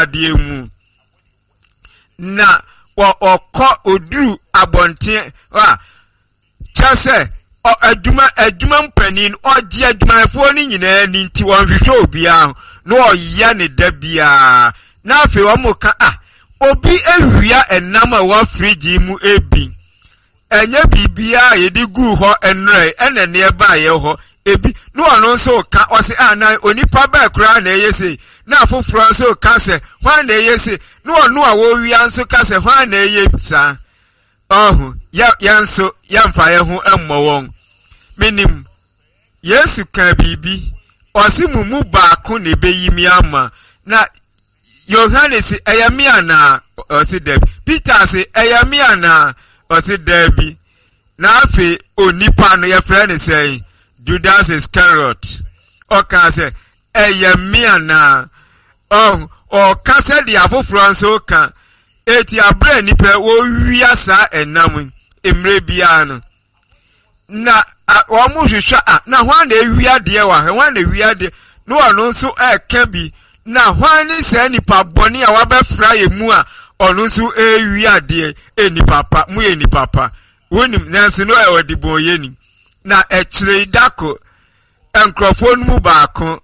ade mu na okọ oduru abonten chase adwuma mpanin ogye adwumafo ni nyina ni nti won hwehwe obi a no oya ne da bia na afi wo muka obi ehwia enam a wa fridge mu ebi enye bibia yedi gu ho enre enene eba ye ho ebi no ono nso ka osi na onipa ba kura na eyese na afoforo nso ka se hwan na eyese no ono a wo wia nso ka se hwan na eyesa ya nso ya mfa ye ho emmo won minim Yesu ka bibi osi mumu baako na ebeyimi ama na Yohanes eyamia na osi deb Peter se eyamia na osi debi na afi onipa no ye frɛ ne sɛ Judas Iscariot oka se eyamia na ka se di afoforo nso ka eti abre nipa wo wia sa enam emre bia no na omu hwehwa na hwan na ewia de wa hwan na ewia de no ono nso eka bi na hwan ni se nipa boni a wabɛfra ye mu a ono nso ewia de enipa pa mu enipa pa wonim nanso no e wadibo yeni na ekire dako enkrofo no mu baako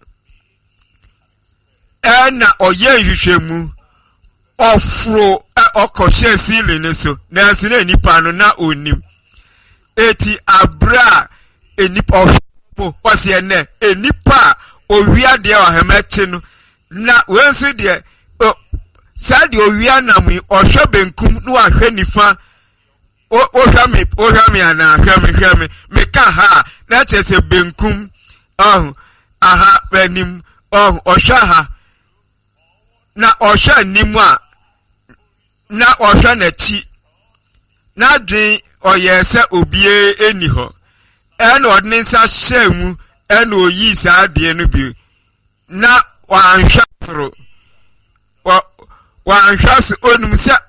na oye hwehwemu ofro okoshe sile ne so nanso na enipa no na onim eti abra enipa mo wase ene enipa owia de wa hemeche no na wensu de sadi owia na mu ohwe benkum no ahwe nifa ohwa me ana ahwe me ka ha na chese benkum aha benim ohwa ha na ohwa nimu a na ohwa na chi na dwen oyese obie eni ho ena odne nsa hyemu ena oyi saa de no bi na wanhwafro wanhwas onum se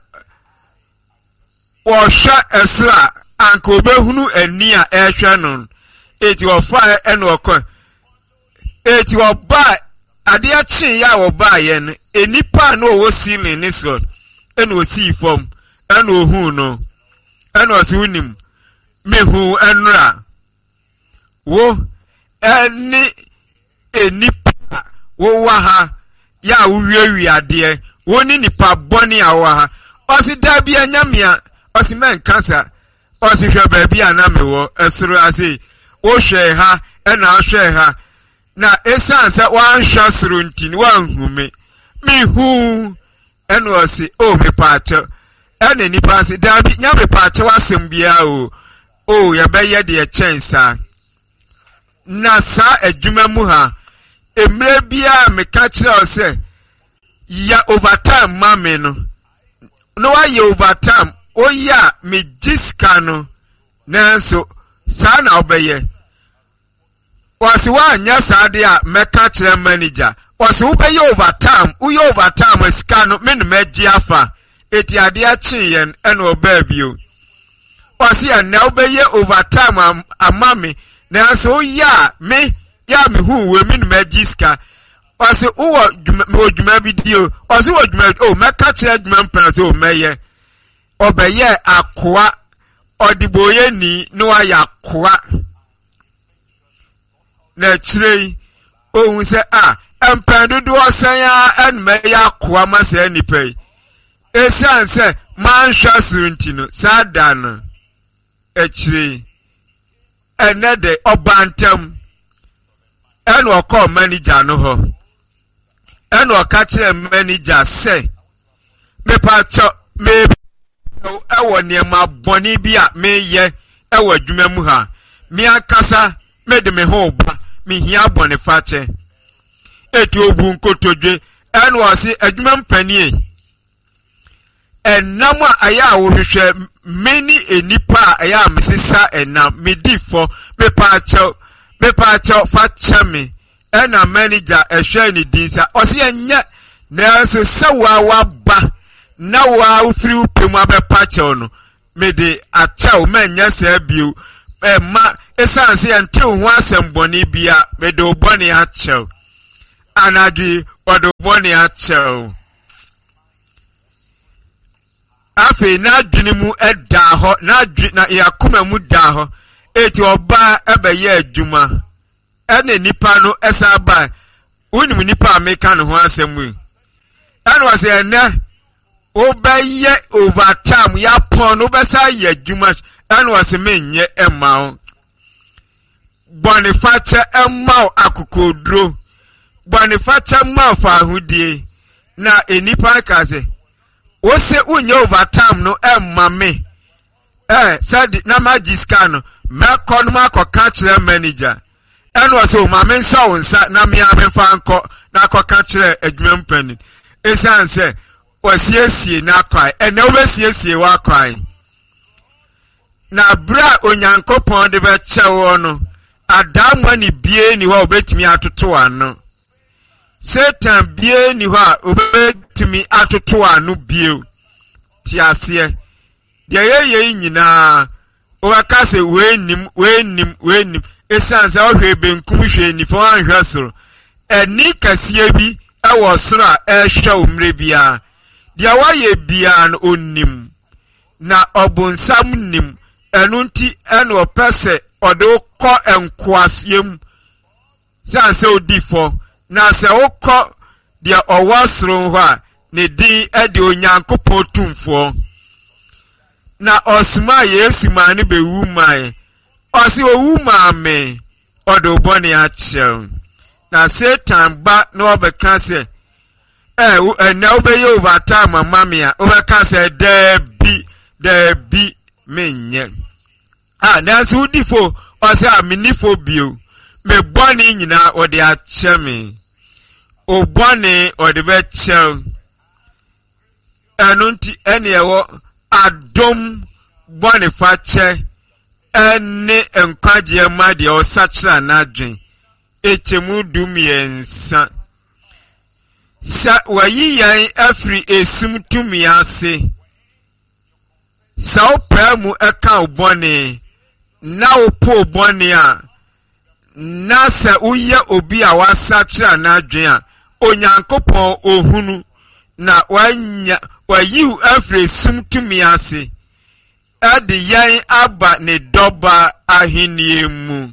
wohwa esra anka obehunu ani a ehwe no eti ofa ena okọ eti oba ade achi ya oba ye no enipa na owo ceiling ni so ena osi form ena ohu no ena osi unim mehu enra wo eni enipa wo wa ha ya uwie ade woni nipa boni a wa ha osi da bia nyamia osi men cancer osi hwe ba bia na mewo esoro ase wo hwe ha ena hwe ha na esanse wan hwa soro ntini wan hume mehu ena osi me paacho ena nipa ase da bi nyame paacho wasem bia ya beye de chensa na sa adwuma mu ha emre bia me ka kire ose ya overtime mame no wa ye overtime ya me jiska no nanso sa na obeye wasi wa anya sa de a me ka kire manager wasi wo beye overtime ska no me no magi afa eti ade a chi yen ena oba bio wasi ya na obeye overtime amame nanso ya me hu we me no magi ska wasi uwo dwuma video wasi wo dwuma meka kire dwuma mpanse meye obeye akoa odiboye ni no aya akoa na kire ohun se empandudu osan ya enme ya akoa masa nipa esanse manhwa surunti no sada no ekire enede obantam eno okọ manager no ho eno okachire manager se me pacho me ewo niema boni bia me ye ewo adwuma mu ha me akasa me de me ho ba me hia boni fache eti obu nkotodwe eno osi adwuma mpanie enam aya wo hwehwe meni enipa aya mesisa enam medifo me pacho facha me ena manager ehwe ni dinsa osi enye na so sawa wa ba na wa ufiri upemu abepacho no me de acha o manya sa biu ma esanse ante ho asemboni bia me de obone acha anadwi odo bone acha afi na adwene mu eda ho na yakoma mu da ho eti oba ebeye adwuma ene nipa no esa ba unim nipa ameka no ho asemu ene wase ene obeye overtime ya pon obesa ye adwuma ene wase menye ema boniface ema akokodro boniface ma fa ahudie na enipa kaze wose unye overtime no ema me said na magiska no me kon ma ko catch manager eno wase o ma me nsa wonsa na me amefa anko na ko catch adwuma mpani esanse wasiesie na kwai ene obesiesie wa kwai na bra onyankopon de be chewo no adamu ani bie ni wa obetimi atoto ano Satan bie ni wa obetimi atoto ano bie ti ase de ye nyina o aka se wenim esanse o hwe benkum hwe ni fo anhwe soro eni kasie bi ewo soro a ehwe omre bia de waye bia no onim na obonsam nim enu nti eno opese odo ko enkwasiem sanse odifo na se okọ de owasoro ho a ne din ede onyankopon tumfo na osma Yesu ma ne be wu mai osi owu ma me odo boni a chew na Satan ba no obeka se na obeye overtime mama ya obeka se debi menye na so difo osi aminifo bio me boni nyina ode a cheme o boni ode be chew enunti ene ewo adom boniface ene enkwaje ma de o sachra na adwen echemu dumiensa sa wayi yan afri esum tumi ase sa opramu eka obone na opo obone a na sa uye obi a wasachra na adwen a onyankopon ohunu na wanya wayiu afri sum tumi ase ade yan aba ne doba ahiniemu.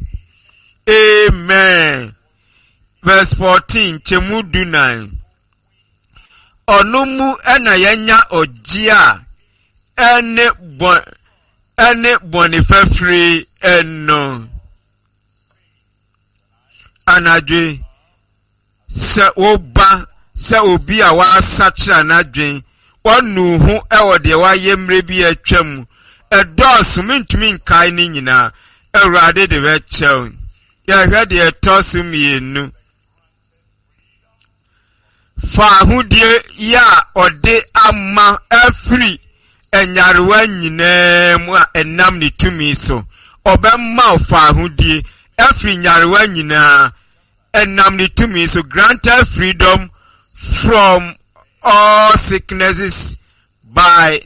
Amen. Verse 14 chemudu 9 onumu ena yanya ojia ene bonifefri eno anadwe se obi a wasachra na dwen wonu hu ewo de waye mre bi atwam edos mintumi nkai ni nyina Erade de wechew ya hwede etosum yenu fa hudie ya ode ama afri enyarewa nyina mu a enam ne tumi so obemma fa hudie afri nyarewa nyina enam ne tumi so granted freedom from all sicknesses by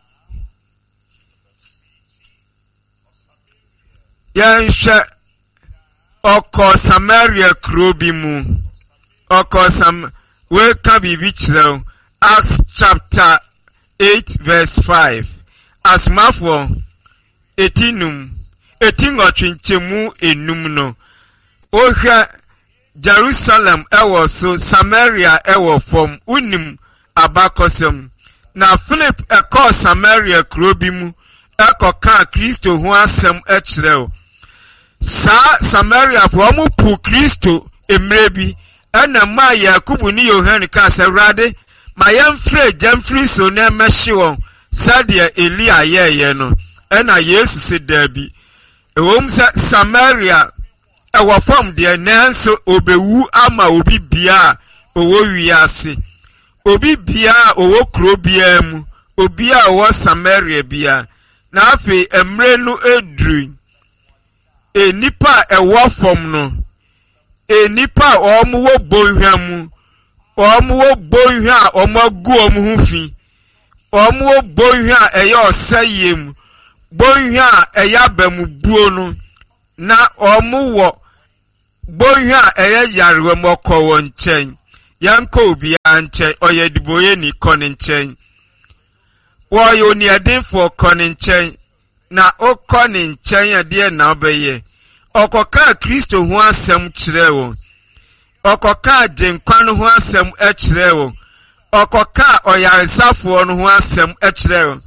Yansha oko Samaria krobimu oko we can be bichel Acts chapter 8 verse 5 as mafo etinum otwinchemu enum no ohwa Jerusalem ewo so Samaria ewo from unim abakosem na Philip eko Samaria krobimu eko ka Kristo ho asem ekireo sa Samaria for mu pu Kristo emrebi ena ma Yakubu ni Yohane ka se rade ma yemfre jamfri so na mehye won sadia Elia yeye no ena Yesu se dabi ewom Samaria ewo form de nanso obewu ama obi bia owo wiase obi bia owo kro bia mu obi a owo Samaria bia na afi emre no edru enipa ewo form no enipa omuwo bonhwa mu omuwo bonhwa omagu omuhu fi omuwo bonhwa eye osayem bonhwa eye abamu buo no na omuwo bonhwa eye yarewa mokọ nchen yanko obi anche oyediboye ni kọ nchen wo yo ni eden for koninchen na okoninchen ade na obeye okoka Kristo ho asem kire wo okoka jenkwan ho asem kire wo okoka oyaresafo no ho asem kire wo.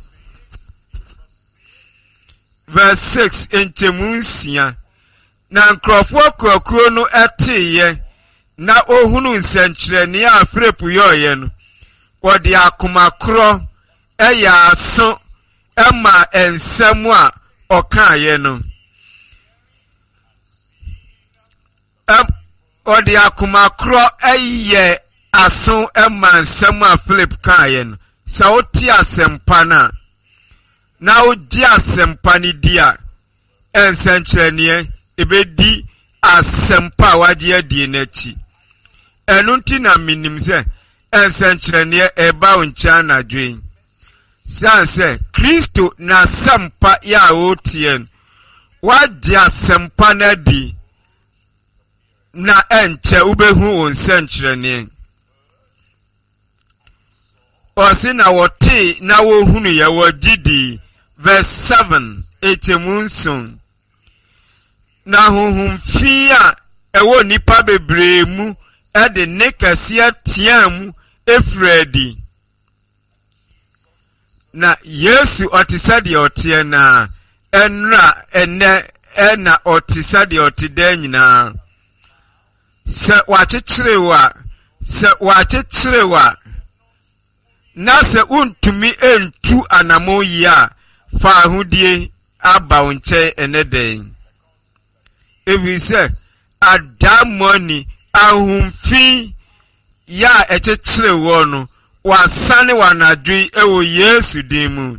Verse 6 enchemunsia na nkrofo kokro no eteye na ohunu nsenkyerene a Filipu yoye no wodi akomakro eya aso ema ensem a okaye no wodi akomakro eye aso ema ensem a Philip kaye no sa oti asempa na odi asempa ni dia ensenkyerene ebedi asempa waje adi nachi enunti na minim se ensenkyerene eba uncha na dwen sanse Kristo na sempa ya otien waje asempa na di na enche ubehu onsenkyerene osi na wote na wohunu ya wajidi. Verse 7 echemunson na huhumfia ewo nipa bebremu ede nekasia tiamu efredi na Yesu otisadi otiena enra ena otisadi otidanyina se wachichirewa na se untumi entu anamoya fa ahudie aba onche eneden ebi se adamoni ahumfi ya echechire wono wasane wanadwi ewo Yesu dimu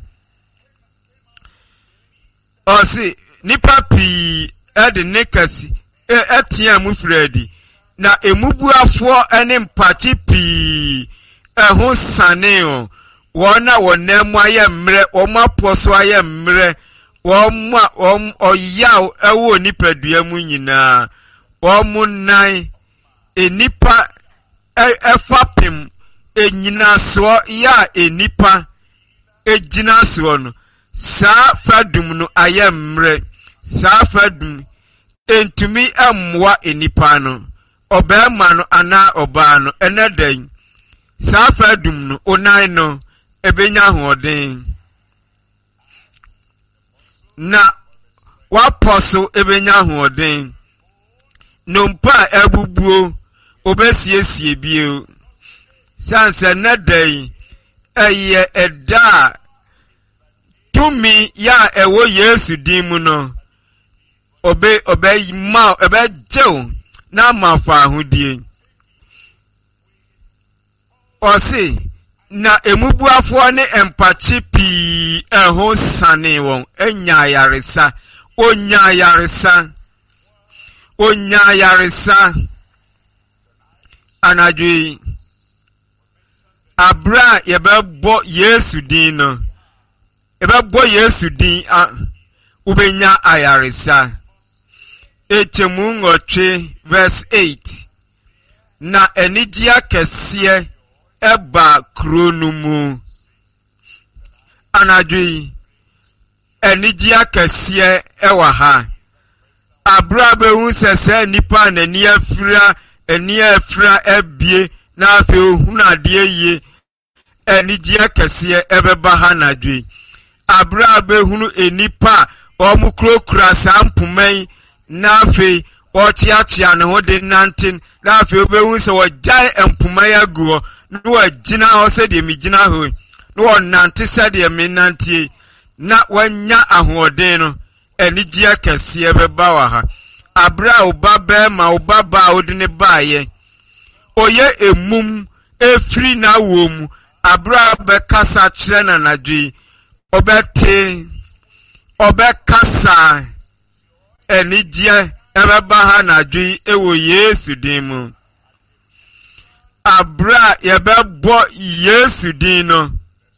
osi nipa pi ede nekasi etia mu fredi na emubuafo ene mpachi pi eho saneo wona wonemu aye mre oma poso aye mre woma oyaw ewo nipadua mu nyina womunan enipa efapim enyinaso ya enipa ejinaso no sa fadum no aye mre sa fadum entumi amwa enipa no obema no ana oba no enedan sa fadum no onan no ebenya hoden na waposo ebenya hoden nompa ebubuo obesiesie bio sanse nadai eye eda tumi ya ewo Yesu dimu no obe jew na mafa ahudie osi na emubuafo ne empachi pi eho sane won enya yaresa anadwi abra yebebo Yesu din no ebebo Yesu din ubenya ayaresa echemungoche verse 8 na enijia kese eba kronumu anadwi enijia kese ewa ha abrabe hu sese nipa na ni afra ebie na afi ohunu ade ye enijia kese ebeba ha nadwi abrabe hunu enipa omukrokura sampumen na afi ochiachia ne ho de nantin na afi obehu se wojai empuma ya guo no wagina ho se de migina ho no wonante se de me nantie na wanya ahoden no enijia kese beba wa ha abra oba ma obaba odine baaye oye emum efri na wom abra be kasa kire na nadwi obekasa enijia ebeba ha nadwi ewo Yesu dimu abra yebebo Yesu dino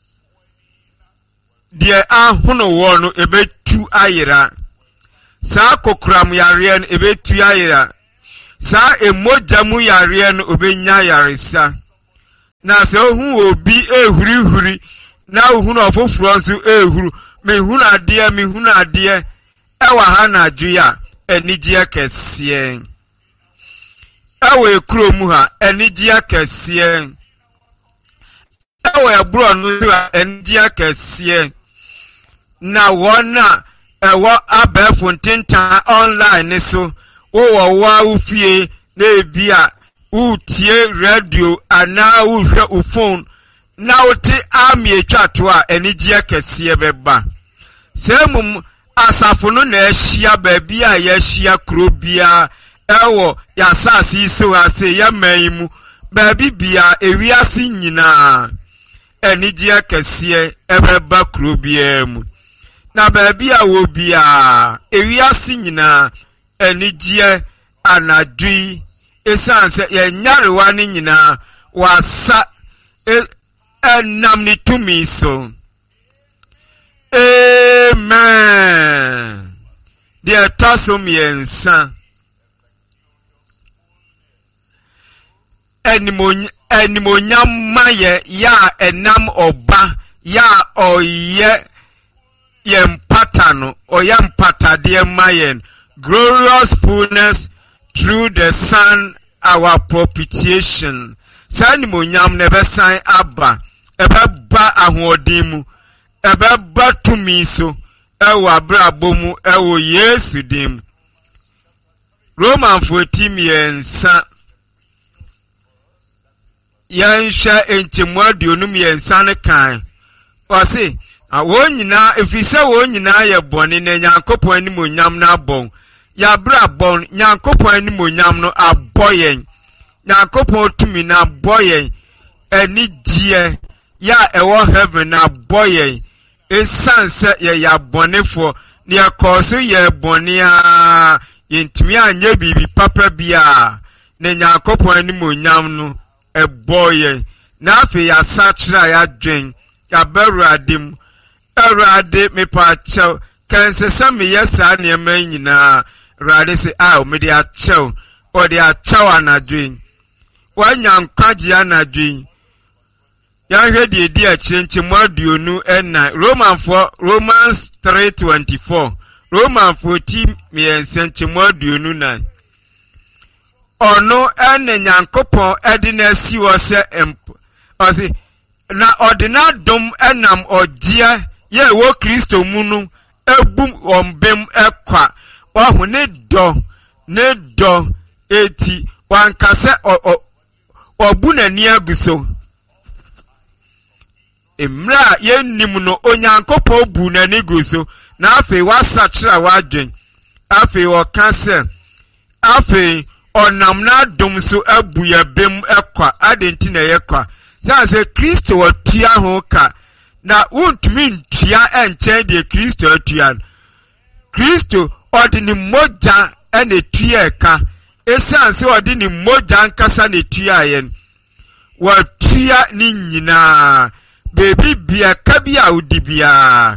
die ahono wono ebetu ayira sa kokram yare no ebetu ayira sa emojamu yare no obenya yaresa na se ohun obi ehurihuri na uhunu ofoforo nso ehuru mehunu ade ewa ha na adwuya enigye kese ewa ekuro mu ha enigye kese ewa eburo no enigye kese na wona ewa abefo ntintan online so wo wa ufie na ebia utie radio ana uhwe ufone na uti ami etwato a enigye kese beba semum asafo no na ehia baabi a ye hia krobia ewo ya asase so ase ya manimu baabi bia ewiase nyina enigye kese ebeba krobia mu na baabi a wo bia ewiase nyina enigye anadwi esanse ye nyarewa ni nyina wasa enam ni tumi so. Amen. Dear Tassom Yensa Enimonyam maye ya enam oba ya oye yempatano oyempata de mayen glorious fullness through the Son our propitiation. Sanimonyam nebe san aba ebe ba ahodemu ebe batumi so ewa brabomu ewo Yesu dim. Roman 14 yansha enchimwadi onum yensa kan wase awon nyina efise won nyina ye bone na Nyankopon anim onyam na abon ya brabon Nyankopon anim onyam no aboyen Nyankopon tumi na aboyen eni gie ya ewo heaven na aboyen esanse ye ya bonefo ne yakoso ye bone a yentumi anya bibi papa bia ne Nyankopon anim onyam no eboye na afi ya sachira ya dwen ya beruadim erade me pa chew kense same yesa ne ma nyina rade se a me de a chew o de a chew anadwen wanya nkwaje anadwen ya hwede di a chirenchim aduonu ena Romans 3:24 Romans 14:9 aduonu na ono ene Nyankopon edina si wo se osi na ordinary dom enam ogia ye wo Kristo mu no ebum ombem ekwa ohu ne do eti wankase obu nani aguso emra ye nim no Onyankopon bu nani guso na afi wasachira wadwen afi wo kanse afi onam na dom so abu ya bem ekwa adenti na yekwa say Kristo atua ho ka na untumi ntua enche de Kristo atua Kristo odini moja ene tua ka esanse odini moja nkasa ne tua yen watua ni nyina bebi bia kabia udibia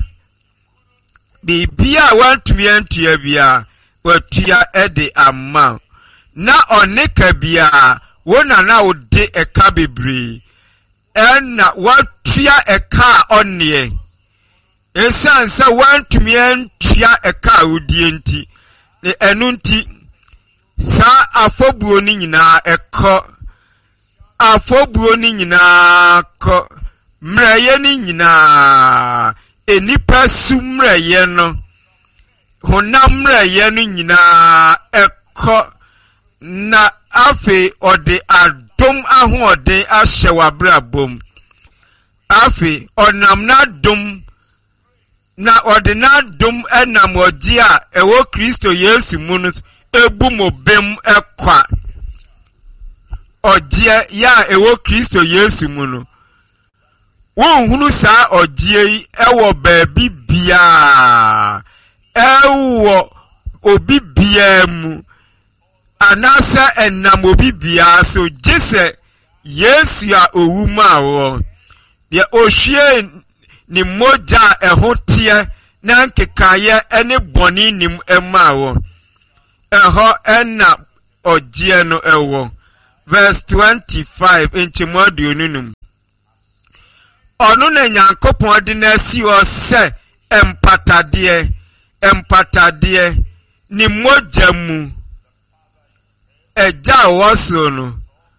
bibia wantumi antua bia watua ede amma na oneka bia wona na ode eka bebre ena watua eka onne esanse wantumi antua eka udie nti ne enu nti sa afobuo ni nyina ekọ afobuo ni nyina kọ mreye ni nyina enipa su mreye no honam mreye no nyina ekọ na afi ode adom ahode ahye wabrabom afi onam na dom na ode na dom enam oji a ewo Kristo Yesu mu ebu mo bem ekwa oji ya ewo Kristo Yesu mu no wonhunu sa oji ewo baabi bia ewo obi bia mu anasa enam obi bia so jese Yesu a owuma wo de ohwie ni moja ehotie na nkekaye ene boni nim ema wo eho ena ogie no ewo verse 25 inchimodi onunum ono na Nyankopon de na si o se empatade ni mogya mu eja woso no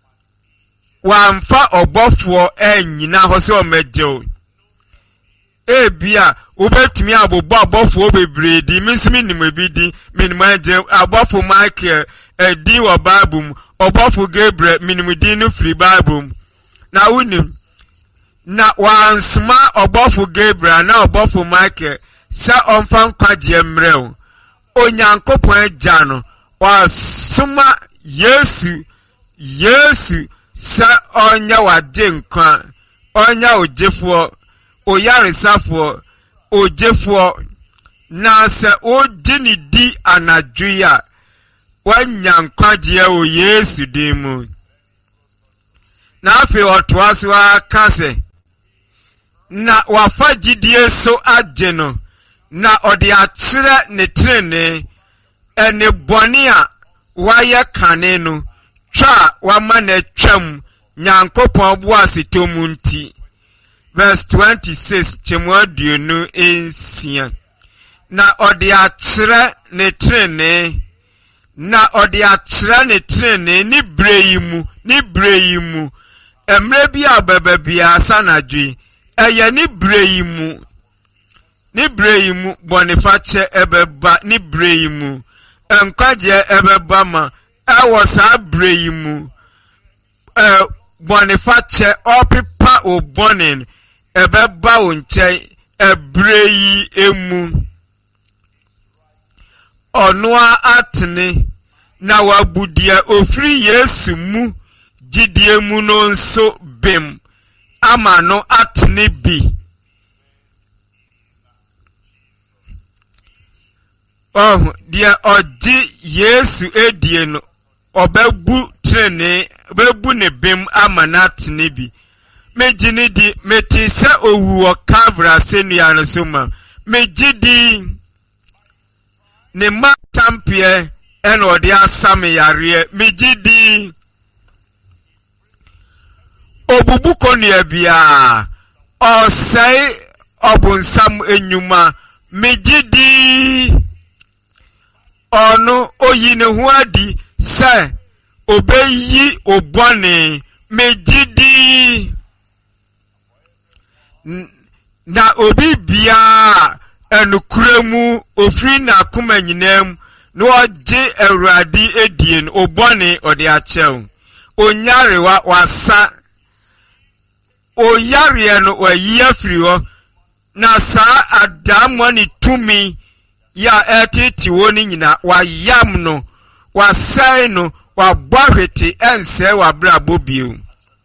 wamfa obofo enyina ho se o megye ebia ubetimi abobo abofo bebredi misimi nimebidi minimaje abofo Michael edi wo Bible obofo Gabriel minimudi no free Bible na unim na wansma obofo Gabriel na obofo Michael sa onfa nkwaje mrew Onyankopon agya no wasuma Yesu sa onya waje nkwa onya ojefo oyaresafo ojefo na se ojini di anadwia wanyankwaje o Yesu dimu na afi otwaswa kase na wafa gidie so agye no na ode akyere ne trene ene boni a waye kane no twa wama na twam Nyankopon bo asetomu nti. Verse 26 Chemwaduonu ensia na ode akyere ne trene na ode akyere ne trene ni breyimu emre bi ababa bia sanadwe eye ni breyimu bonifache ebeba ni breyimu enkwaje ebeba ma ewo sa breyimu bonifache opipa obonin ebeba onche ebreyi emu onua atne na wabudia ofri Yesu mu gidie mu no nso bem ama no atne bi dia oji Yesu edie no obebu trene obebu ne bem ama na atne bi mejini di metise owu Calvary senua no soma mejidi ne ma champie eno ode asame yare mejidi obubuko ne bia osai obunsam enyuma mejidi ono oyi ne ho adi se obeyi obone mejidi na obi bia enukuremu ofri na kuma nyinam no oje Awurade edien obone ode achew onyarewa wasa oyare no wayi afri ho na sa adamoni tumi ya etiti woni nyina wayam no wasai no wabahwete ense wabrabo bio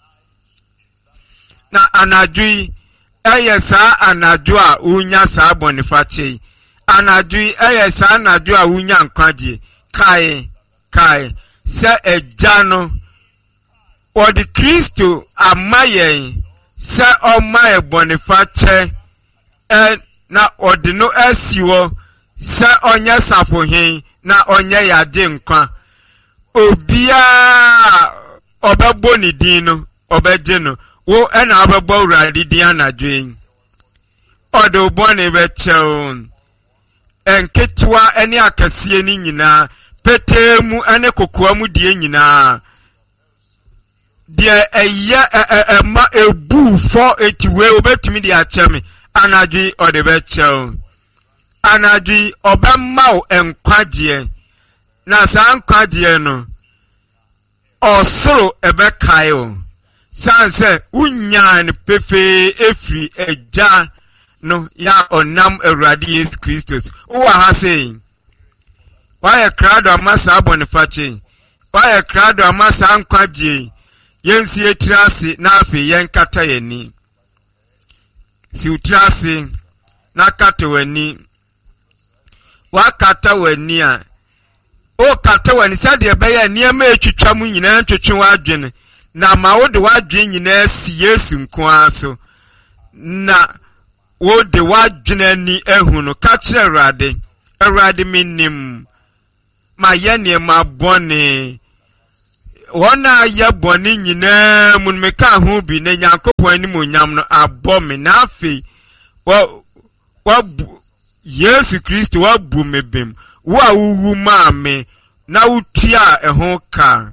na anadwi eyesa anadwo a unya sa bonifache anadwi eyesa anadwo a unya nkwaje kai se eja no odi Kristo amayen se omaye bonifache na odi no asiwo se onye safohin na onye yaje nkwa obia obebo ni din no obeje no wo ena obebo Awurade din anadwen odo bone bechew enketwa ene akasie ni nyina petemu ene kokoamu die nyina die eya ma ebu fo etiwe obetumi di acheme anadwi ode bechew anadwi obemma enkwaje na sa nkwaje no osoro ebekai o sanse unyan pefe efri eja no ya onam Awurade Yesu Kristus uwa ha sei why krado amasa bonifache why krado amasa nkwaje yensi etirase na afi yenkata yani si utirase na kata wani wakata wani a o kata wani sade beye niema etwitwa mu nyina ntwetwe wadwene na ma wo de wadwen nyina si Yesu nko aso na wo de wadwene ni ehunu ka kire Awurade minnim ma ye niema bone wana ya boni nyina mun meka ho bi na Nyankopon ani mo nyam no abɔ me na afi wa Yesu Kristo wa bu me bem wa wuwu ma me na utia ho ka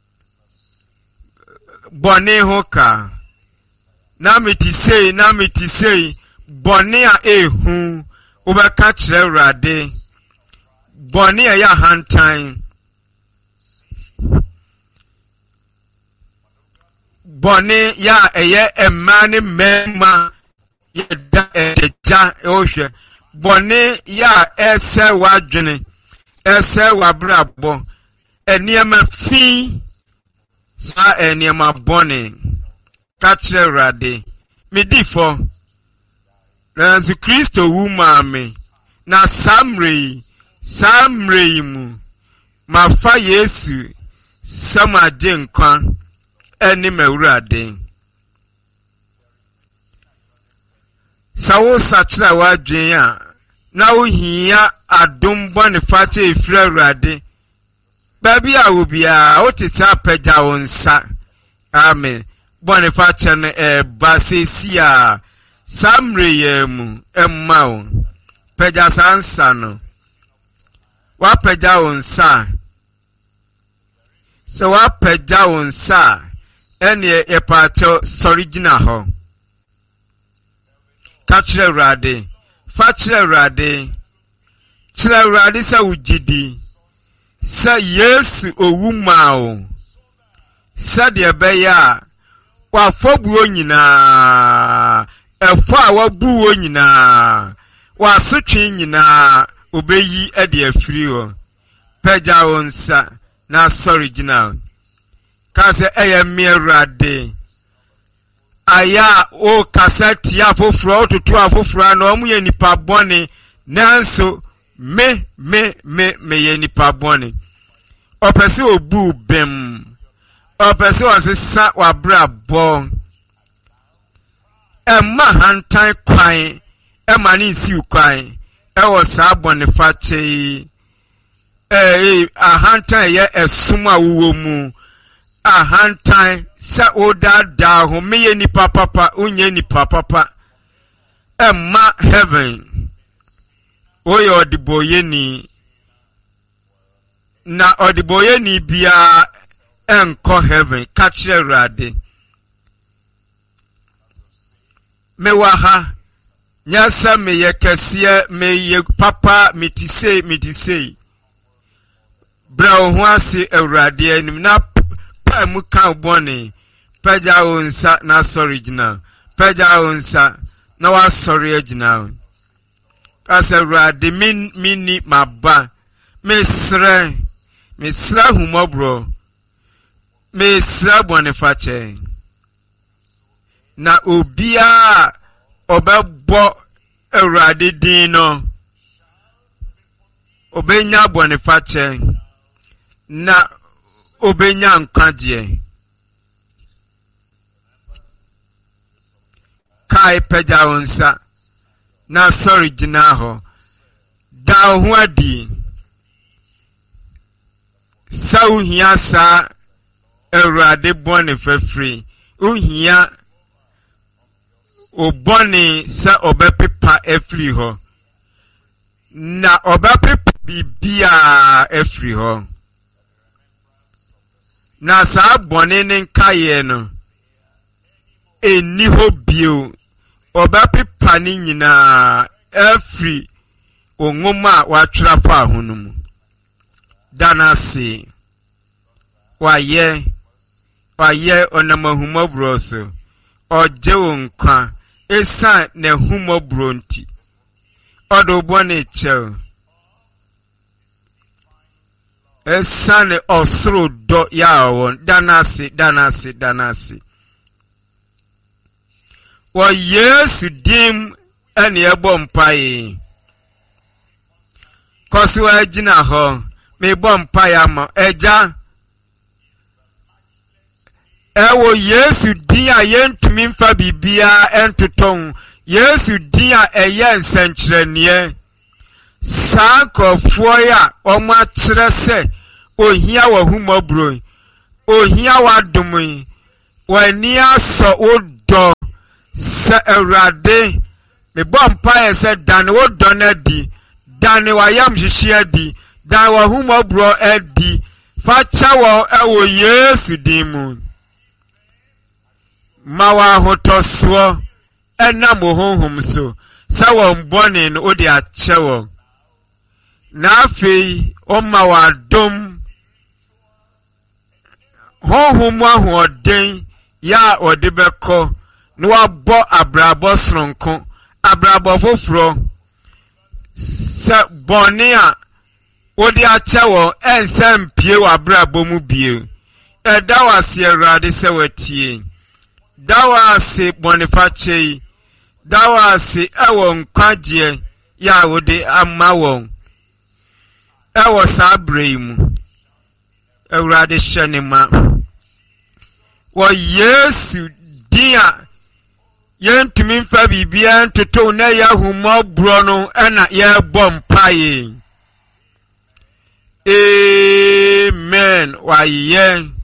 boni ho ka na meti sei boni a ehu ubeka kire urade boni a ya hantan boni ya eye emane mema ya da eja ohwe boni ya ese wadwene ese wabrabo eniema fi sa eniema boni ka kire urade midifo na Kristo wu maame na samrei mu mafa Yesu samaje nkwa eni mawurade sawo sachira wadwen a na ohia adom bone fache efiri awurade baby a obia otisa pagya wonsa amen bone fache no basesi a samrei mu emmao pagya sansa no wa pagya wonsa so wa pagya wonsa ene e pacho original ho ka kire urade fa kire urade sa ugidi sa Yesu owumao sa de beya wa fobuo nyina efo a wabuo nyina wa sotwe nyina obeyi e de afiri ho pagya wonsa na original kase eye mirade aya o kasati afofro otutu afofro na omuye nipa bone nanso me ye nipa bone opese obu bem opese osesa wabra bo emma hantan kwan emma ni nsi kwan e wo sa bone fache ahantan ye esuma wuwo mu ahantan sa odada ho meye ni papa unye ni papa emma heaven oyo odiboye ni na odiboye ni bia enko heaven kachire urade mewaha nyasa meye kese meye papa mitisei bra ho ase urade anim na muka bone pagya wonsa na original pagya wonsa na wa original kasa rade mini maba mesra humobro mesra bone fache na obia obebo urade din no obenya bone fache na obenya nkwaje kai pagya wonsa na original ho da ho adi sauhia sa Awurade bone fafri uhia obone sa obepepa efri ho na obepepa bibia efri ho na sa bone ne nkaye no eni ho bio obepepa ni nyina efri ongoma watwera fa honum danasi waye onamahumobro so oje wonkwa esa na humobro nti odo bone che esa ne osro do ya won danasi wa Yesu dim ene ebompaye kosi wa jina ho me bompaye ma eja ewo Yesu din a yentumi mfa bibia entoton Yesu din a eye nsankyerenie sa nkofo ya omo akyere se ohia wa humobro ohia wadumi wani aso odo se Awurade me bompa se dan odo na di dan wayam hihia di dan wa humobro edi fa chawo ewo Yesu dimu ma wa hotoso ena mo honhom so sa won bone no odi achewo na afei o ma wa dom honhom ahoden ya odibeko no abo abrabo sronko abrabo foforo se bone a odi achewo ensem pie wa abrabo mu bie eda wase Awurade se watie dawase bonifache dawase ewo nkwaje ya wode amawo ewo sabremu Awurade hyenema wo Yesu dia yentumi mfa bibia ntoto na yahumo bro no ena ye bompaye amen wa ye